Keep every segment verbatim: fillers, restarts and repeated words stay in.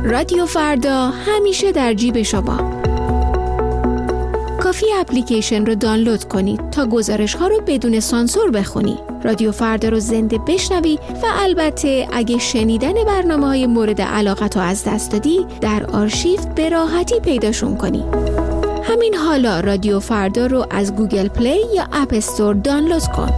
رادیو فردا همیشه در جیب شما. کافی اپلیکیشن رو دانلود کنید تا گزارش ها رو بدون سانسور بخونی. رادیو فردا رو زنده بشنوی و البته اگه شنیدن برنامه های مورد علاقت رو از دست دادی در آرشیو به راحتی پیداشون کنی. همین حالا رادیو فردا رو از گوگل پلی یا اپ استور دانلود کن.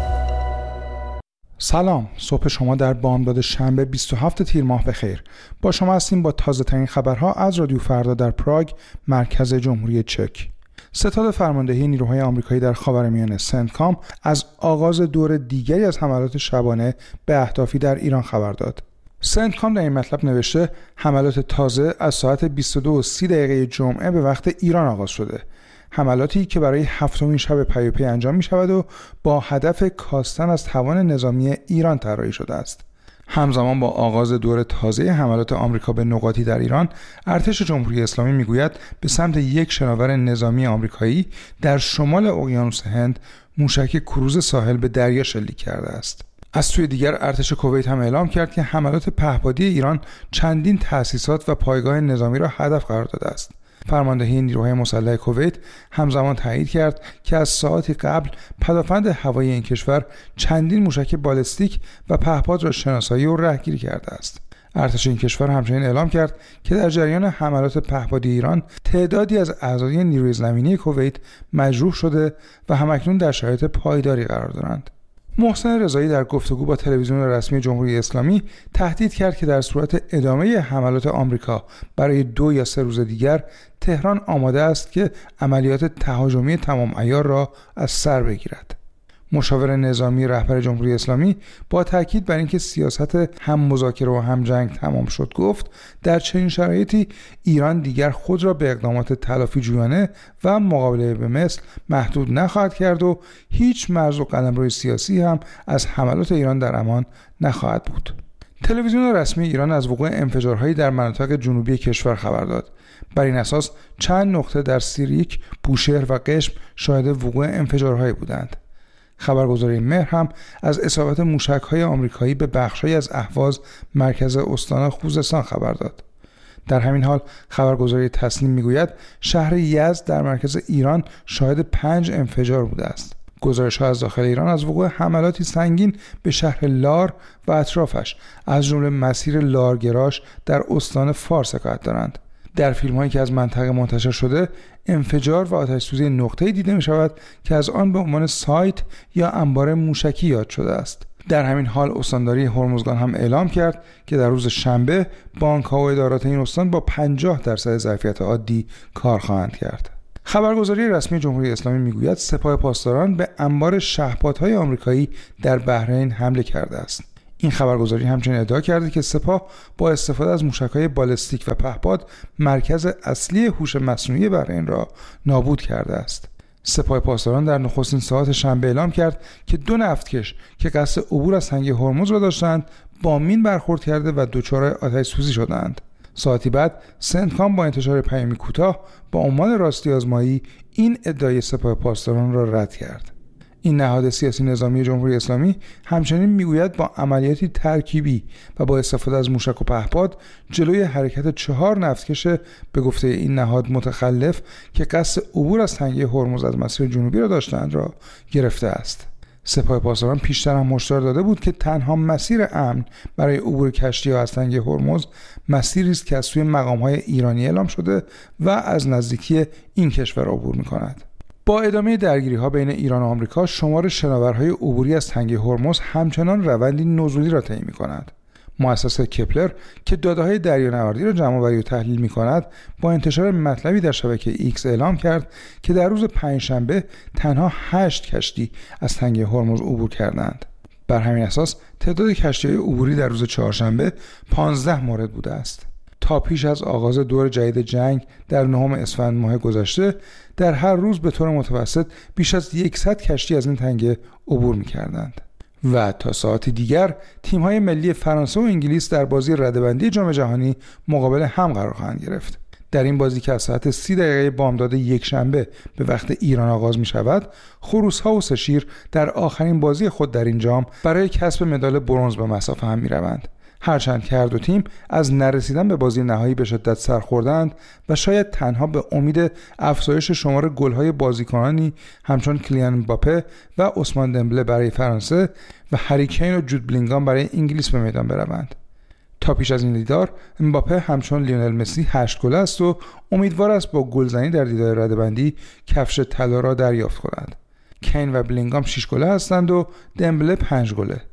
سلام، صبح شما در بامداد شنبه بیست و هفتم تیر ماه بخیر. با شما هستیم با تازه ترین خبرها از رادیو فردا در پراگ، مرکز جمهوری چک. ستاد فرماندهی نیروهای آمریکایی در خاورمیانه سنتکام از آغاز دور دیگری از حملات شبانه به اهدافی در ایران خبر داد. سنتکام در این مطلب نوشته حملات تازه از ساعت بیست و دو و سی دقیقه جمعه به وقت ایران آغاز شده. حملاتی که برای هفتمین شب پیاپی انجام می شود و با هدف کاستن از توان نظامی ایران طراحی شده است. همزمان با آغاز دور تازه حملات آمریکا به نقاطی در ایران، ارتش جمهوری اسلامی میگوید به سمت یک شناور نظامی آمریکایی در شمال اقیانوس هند موشک کروز ساحل به دریا شلیک کرده است. از سوی دیگر ارتش کویت هم اعلام کرد که حملات پهپادی ایران چندین تأسیسات و پایگاه نظامی را هدف قرار داده است. فرماندهی نیروهای مسلح کویت همزمان تایید کرد که از ساعاتی قبل پدافند هوایی این کشور چندین موشک بالستیک و پهپاد را شناسایی و رهگیری کرده است. ارتش این کشور همچنین اعلام کرد که در جریان حملات پهپادی ایران تعدادی از اعضای نیروی زمینی کویت مجروح شده و همکنون در شرایط پایداری قرار دارند. محسن رضایی در گفتگو با تلویزیون رسمی جمهوری اسلامی تهدید کرد که در صورت ادامه حملات آمریکا برای دو یا سه روز دیگر تهران آماده است که عملیات تهاجمی تمام عیار را از سر بگیرد. مشاور نظامی رهبر جمهوری اسلامی با تاکید بر اینکه سیاست هم مذاکره و هم جنگ تمام شد گفت در چنین شرایطی ایران دیگر خود را به اقدامات تلافی جویانه و مقابله به مثل محدود نخواهد کرد و هیچ مرز و قلمروی سیاسی هم از حملات ایران در امان نخواهد بود. تلویزیون رسمی ایران از وقوع انفجارهایی در مناطق جنوبی کشور خبر داد. بر این اساس چند نقطه در سیریک، بوشهر و قشم شاهد وقوع انفجارهایی بودند. خبرگزاری مهر هم از اصابت موشک‌های آمریکایی به بخش‌هایی از اهواز مرکز استان خوزستان خبر داد. در همین حال خبرگزاری تسنیم میگوید شهر یزد در مرکز ایران شاهد پنج انفجار بوده است. گزارش‌ها از داخل ایران از وقوع حملاتی سنگین به شهر لار و اطرافش از جمله مسیر لارگراش در استان فارس حکایت دارند. در فیلم‌هایی که از منطقه منتشر شده انفجار و آتش‌سوزی نقطه‌ای دیده می‌شود که از آن به عنوان سایت یا انبار موشکی یاد شده است. در همین حال استانداری هرمزگان هم اعلام کرد که در روز شنبه بانک‌ها و ادارات این استان با پنجاه درصد ظرفیت عادی کار خواهند کرد. خبرگزاری رسمی جمهوری اسلامی میگوید سپاه پاسداران به انبار شهپادهای آمریکایی در بحرین حمله کرده است. این خبرگزاری همچنین ادعا کرده که سپاه با استفاده از موشک‌های بالستیک و پهپاد مرکز اصلی هوش مصنوعی بحرین را نابود کرده است. سپاه پاسداران در نخستین ساعات شنبه اعلام کرد که دو نفتکش که قصد عبور از تنگه هرمز را داشتند با مین برخورد کرده و دچار آتش سوزی شدند. ساعتی بعد سنتکام با انتشار پیامی کوتاه با عنوان راستی آزمایی این ادعای سپاه پاسداران را رد کرد. این نهاد سیاسی نظامی جمهوری اسلامی همچنین میگوید با عملیاتی ترکیبی و با استفاده از موشک و پهپاد جلوی حرکت چهار نفتکش به گفته این نهاد متخلف که قصد عبور از تنگه هرمز از مسیر جنوبی را داشتند را گرفته است. سپاه پاسداران پیشتر هم هشدار داده بود که تنها مسیر امن برای عبور کشتی‌ها از تنگه هرمز مسیری است که از سوی مقام‌های ایرانی اعلام شده و از نزدیکی این کشور عبور می‌کند. با ادامه درگیری‌ها بین ایران و آمریکا، شمار شناورهای عبوری از تنگه هرمز همچنان روندی نزولی را طی می‌کند. مؤسسه کپلر که داده‌های دریانوردی را جمع‌آوری و تحلیل می‌کند، با انتشار مطلبی در شبکه ایکس اعلام کرد که در روز پنجشنبه تنها هشت کشتی از تنگه هرمز عبور کردند. بر همین اساس تعداد کشتی‌های عبوری در روز چهارشنبه پانزده مورد بوده است. تا پیش از آغاز دور جدید جنگ در نهم اسفند ماه گذشته در هر روز به طور متوسط بیش از صد کشتی از این تنگه عبور می‌کردند. و تا ساعتی دیگر تیم‌های ملی فرانسه و انگلیس در بازی رده‌بندی جام جهانی مقابل هم قرار خواهند گرفت. در این بازی که از ساعت سی دقیقه بامداد یک شنبه به وقت ایران آغاز می شود، خروس‌ها و سشیر در آخرین بازی خود در این جام برای کسب مدال برنز به مصاف هم می روند. هرچند که هر دو تیم از نرسیدن به بازی نهایی به شدت سرخوردند و شاید تنها به امید افزایش شمار گل‌های بازیکنانی همچون کلیان امباپه و عثمان دمبله برای فرانسه و هری کین و جود بلینگام برای انگلیس به میدان بروند. تا پیش از این دیدار امباپه همچون لیونل مسی هشت گل است و امیدوار است با گلزنی در دیدار رده‌بندی کفش طلا را دریافت کند. کین و بلینگام شش گله هستند و دمبله پنج گله.